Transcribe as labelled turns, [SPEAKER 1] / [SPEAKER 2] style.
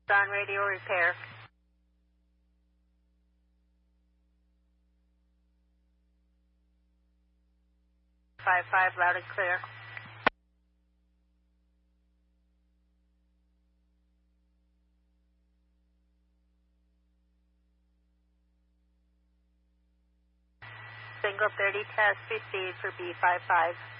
[SPEAKER 1] On radio repair. 55 loud and clear. Single 30 test received for B55.